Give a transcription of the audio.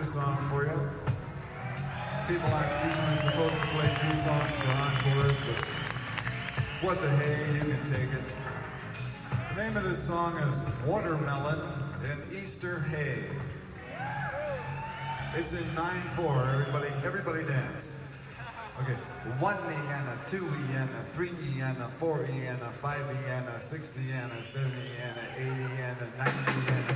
song for you. People aren't usually supposed to play new songs for encores, but what the hey, you can take it. The name of this song is Watermelon in Easter Hay. It's in 9/4. Everybody dance. Okay, 1E and a 2E and a 3E and a 4E and a 5E and a 6E and a 7E and a 8E and a 9E and a